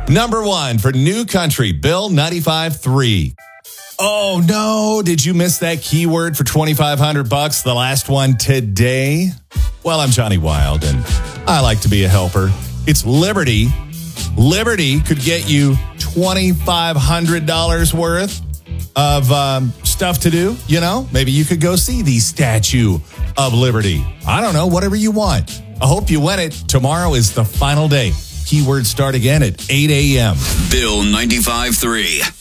Number 1 for New Country, Bill 95.3. Oh, no. Did you miss that keyword for $2,500? The last one today? Well, I'm Johnny Wild, and I like to be a helper. It's Liberty. Liberty could get you $2,500 worth of stuff to do. You know, maybe you could go see the Statue of Liberty. I don't know, whatever you want. I hope you win it. Tomorrow is the final day. Keywords start again at 8 a.m. Bill 95.3.